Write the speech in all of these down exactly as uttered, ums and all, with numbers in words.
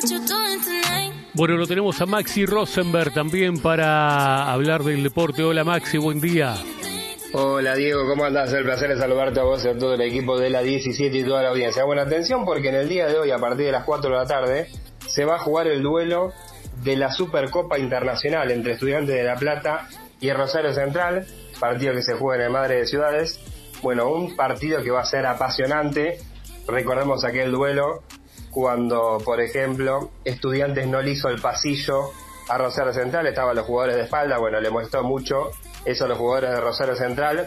Bueno, lo tenemos a Maxi Rosenberg también para hablar del deporte. Hola Maxi, buen día. Hola Diego, ¿cómo andás? El placer de saludarte a vos y a todo el equipo de la diecisiete y toda la audiencia. Bueno, atención porque en el día de hoy, a partir de las cuatro de la tarde, se va a jugar el duelo de la Supercopa Internacional entre Estudiantes de La Plata y Rosario Central, partido que se juega en el Madre de Ciudades. Bueno, un partido que va a ser apasionante. Recordemos aquel duelo cuando, por ejemplo, Estudiantes no le hizo el pasillo a Rosario Central, estaban los jugadores de espalda, bueno, le molestó mucho eso a los jugadores de Rosario Central,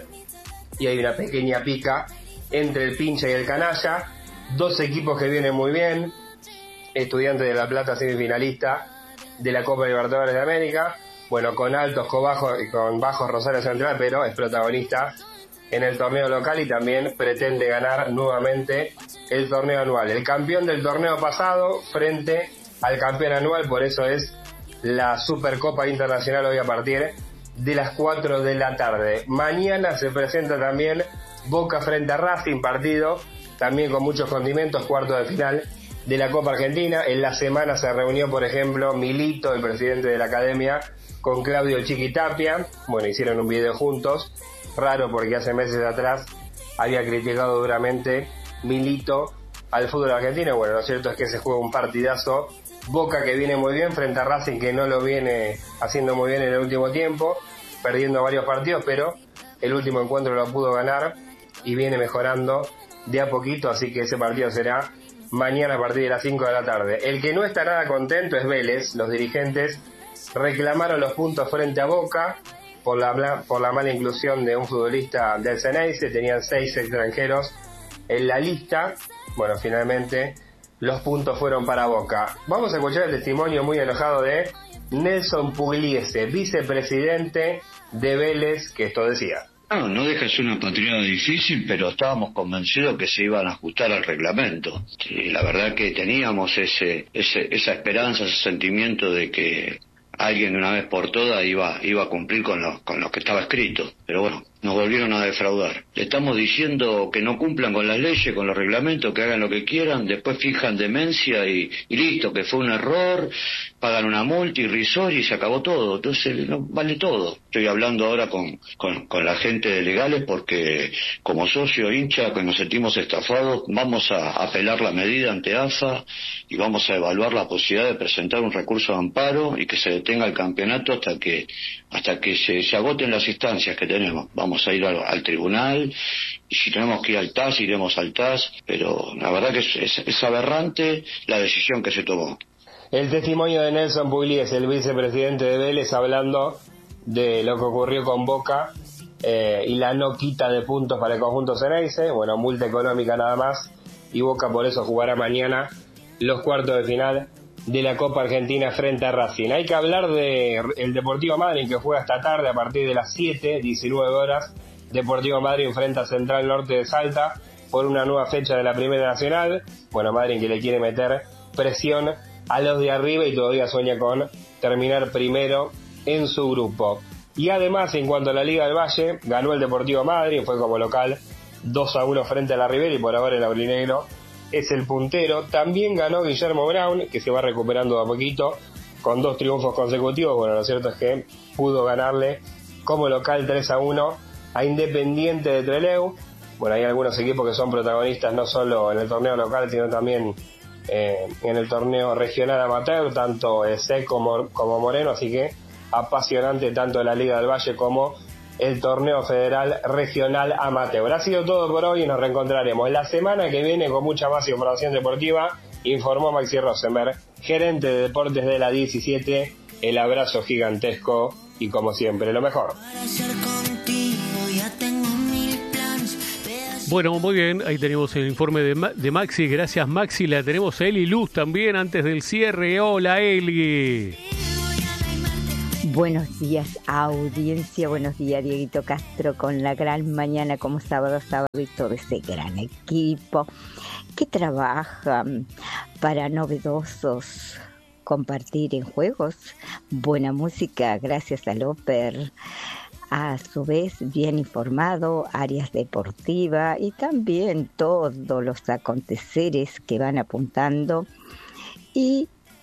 y hay una pequeña pica entre el pincha y el canalla, dos equipos que vienen muy bien, Estudiantes de La Plata semifinalista de la Copa Libertadores de América, bueno, con altos, con bajos, con bajos Rosario Central, pero es protagonista en el torneo local y también pretende ganar nuevamente el torneo anual. El campeón del torneo pasado frente al campeón anual, por eso es la Supercopa Internacional hoy a partir de las cuatro de la tarde. Mañana se presenta también Boca frente a Racing, partido también con muchos condimentos, cuarto de final de la Copa Argentina. En la semana se reunió, por ejemplo, Milito, el presidente de la academia, con Claudio Chiqui Tapia. Bueno, hicieron un video juntos, raro porque hace meses atrás había criticado duramente Milito al fútbol argentino. Bueno, lo cierto es que se juega un partidazo. Boca que viene muy bien frente a Racing, que no lo viene haciendo muy bien en el último tiempo, perdiendo varios partidos, pero el último encuentro lo pudo ganar y viene mejorando de a poquito, así que ese partido será mañana a partir de las cinco de la tarde. El que no está nada contento es Vélez. Los dirigentes reclamaron los puntos frente a Boca por la, por la mala inclusión de un futbolista del Xeneize. Tenían seis extranjeros en la lista. Bueno, finalmente los puntos fueron para Boca. Vamos a escuchar el testimonio muy enojado de Nelson Pugliese, vicepresidente de Vélez, que esto decía. No, no deja de ser una patriada difícil, pero estábamos convencidos que se iban a ajustar al reglamento. Sí, la verdad que teníamos ese, ese, esa esperanza, ese sentimiento de que alguien de una vez por todas iba, iba a cumplir con lo, con lo que estaba escrito. Pero bueno, nos volvieron a defraudar. Le estamos diciendo que no cumplan con las leyes, con los reglamentos, que hagan lo que quieran, después fijan demencia y, y listo, que fue un error, pagan una multa irrisoria y se acabó todo. Entonces no vale todo. Estoy hablando ahora con, con, con la gente de legales porque como socio hincha que nos sentimos estafados, vamos a apelar la medida ante A F A y vamos a evaluar la posibilidad de presentar un recurso de amparo y que se detenga el campeonato hasta que hasta que se, se agoten las instancias que tenemos. Vamos a ir al, al tribunal, y si tenemos que ir al T A S, iremos al T A S, pero la verdad que es, es, es aberrante la decisión que se tomó. El testimonio de Nelson Pugliese, el vicepresidente de Vélez, hablando de lo que ocurrió con Boca eh, y la no quita de puntos para el conjunto Xeneize. Bueno, multa económica nada más, y Boca por eso jugará mañana los cuartos de final de la Copa Argentina frente a Racing. Hay que hablar de el Deportivo Madryn, que juega esta tarde a partir de las siete, diecinueve horas. Deportivo Madryn enfrenta a Central Norte de Salta por una nueva fecha de la Primera Nacional. Bueno, Madryn que le quiere meter presión a los de arriba y todavía sueña con terminar primero en su grupo. Y además, en cuanto a la Liga del Valle, ganó el Deportivo Madryn, fue como local dos a uno frente a la Ribera y por ahora el aurinegro es el puntero. También ganó Guillermo Brown, que se va recuperando de a poquito con dos triunfos consecutivos. Bueno, lo cierto es que pudo ganarle como local tres a uno a Independiente de Trelew. Bueno, hay algunos equipos que son protagonistas no solo en el torneo local, sino también eh, en el torneo regional amateur, tanto E S E C como, como Moreno, así que apasionante tanto la Liga del Valle como el torneo federal regional amateur. Ha sido todo por hoy y nos reencontraremos la semana que viene con mucha más información deportiva, informó Maxi Rosenberg, gerente de deportes de la diecisiete. El abrazo gigantesco y como siempre lo mejor. Bueno, muy bien, ahí tenemos el informe de, Ma- de Maxi, gracias Maxi. La tenemos a Eli Luz también antes del cierre. Hola Eli. Buenos días, audiencia, buenos días, Dieguito Castro, con la gran mañana como sábado, sábado y todo ese gran equipo que trabaja para novedosos compartir en juegos, buena música, gracias al Oper, a su vez bien informado, áreas deportivas y también todos los aconteceres que van apuntando y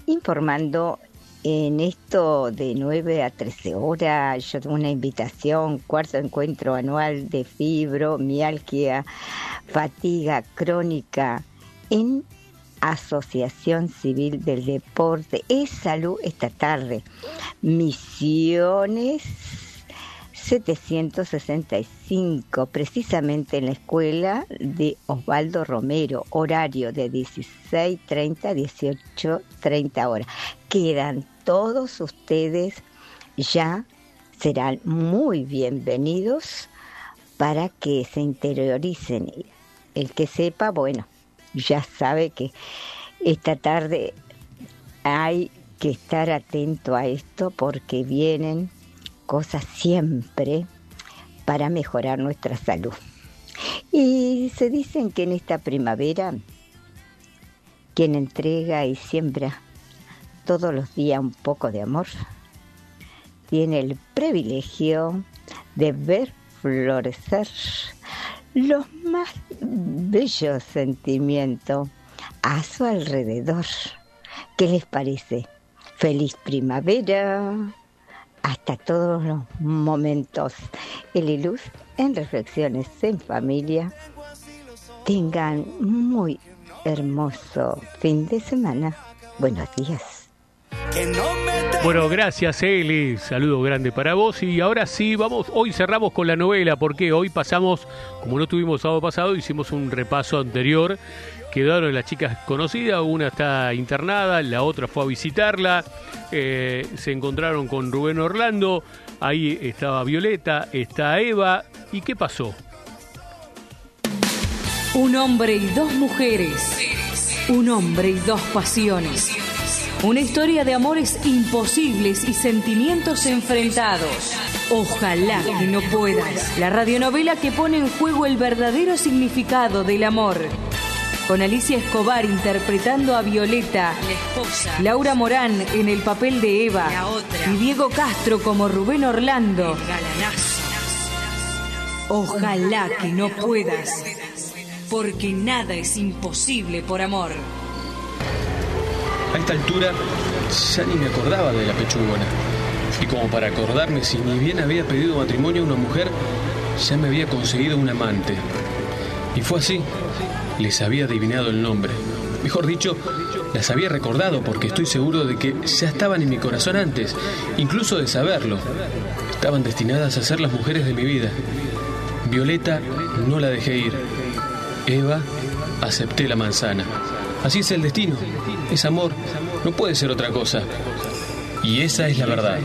informando en esto de nueve a trece horas. Yo tengo una invitación, cuarto encuentro anual de fibromialgia, fatiga crónica en Asociación Civil del Deporte. Es salud esta tarde. Misiones setecientos sesenta y cinco, precisamente en la escuela de Osvaldo Romero, horario de dieciséis treinta a dieciocho treinta horas. Quedan todos ustedes, ya serán muy bienvenidos para que se interioricen. El que sepa, bueno, ya sabe que esta tarde hay que estar atento a esto porque vienen cosas siempre para mejorar nuestra salud. Y se dicen que en esta primavera, quien entrega y siembra todos los días un poco de amor, tiene el privilegio de ver florecer los más bellos sentimientos a su alrededor. ¿Qué les parece? ¡Feliz primavera! Hasta todos los momentos. Eli Luz en Reflexiones en Familia. Tengan muy hermoso fin de semana. Buenos días. Bueno, gracias Eli, saludo grande para vos. Y ahora sí, vamos, hoy cerramos con la novela, porque hoy pasamos, como no tuvimos sábado pasado, hicimos un repaso anterior. Quedaron las chicas conocidas, una está internada, la otra fue a visitarla, eh, se encontraron con Rubén Orlando, ahí estaba Violeta, está Eva. ¿Y qué pasó? Un hombre y dos mujeres, un hombre y dos pasiones, una historia de amores imposibles y sentimientos enfrentados. Ojalá que no puedas. La radionovela que pone en juego el verdadero significado del amor. Con Alicia Escobar interpretando a Violeta, la esposa, Laura Morán en el papel de Eva, la otra, y Diego Castro como Rubén Orlando, el galanazo. Ojalá que no puedas, porque nada es imposible por amor. A esta altura ya ni me acordaba de la pechugona. Y como para acordarme, si ni bien había pedido matrimonio a una mujer, ya me había conseguido un amante. Y fue así. Les había adivinado el nombre. Mejor dicho, las había recordado, porque estoy seguro de que ya estaban en mi corazón antes, incluso de saberlo. Estaban destinadas a ser las mujeres de mi vida. Violeta no la dejé ir. Eva, acepté la manzana. Así es el destino. Es amor. No puede ser otra cosa. Y esa es la verdad.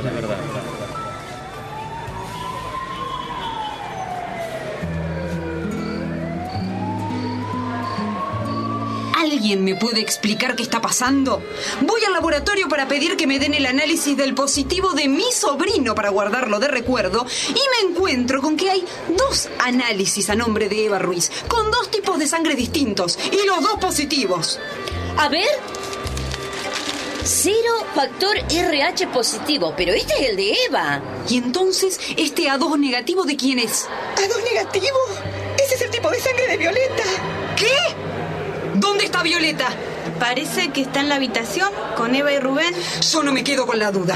¿Alguien me puede explicar qué está pasando? Voy al laboratorio para pedir que me den el análisis del positivo de mi sobrino para guardarlo de recuerdo y me encuentro con que hay dos análisis a nombre de Eva Ruiz, con dos tipos de sangre distintos y los dos positivos. A ver... Cero factor R H positivo, pero este es el de Eva. Y entonces, ¿este A dos negativo de quién es? ¿A dos negativo? Ese es el tipo de sangre de Violeta. ¿Qué? ¿Dónde está Violeta? Parece que está en la habitación con Eva y Rubén. Yo no me quedo con la duda.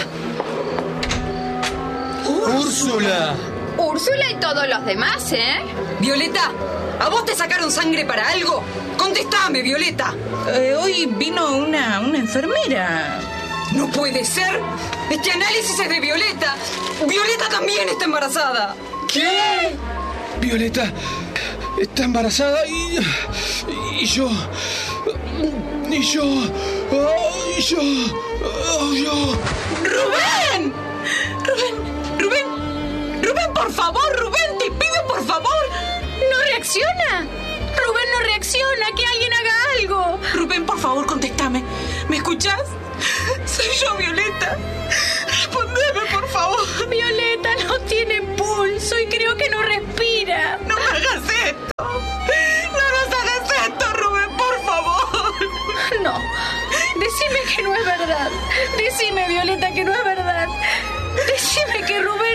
¡Úrsula! Úrsula y todos los demás, ¿eh? Violeta, ¿a vos te sacaron sangre para algo? Contestame, Violeta. Eh, hoy vino una, una enfermera. No puede ser. Este análisis es de Violeta. Violeta también está embarazada. ¿Qué? Violeta está embarazada y... y yo... y yo... y yo... y yo... ¡Rubén! ¡Rubén! ¡Rubén! ¡Rubén, por favor! ¡Rubén, te pido por favor! ¿No reacciona? ¡Rubén no reacciona! ¡Que alguien haga algo! Rubén, por favor, contéstame. ¿Me escuchás? Soy yo, Violeta. Respondeme, por favor. Violeta no tiene pulso y creo que no respira. No me hagas esto. No nos hagas esto, Rubén, por favor. No. Decime que no es verdad. Decime, Violeta, que no es verdad. Decime que Rubén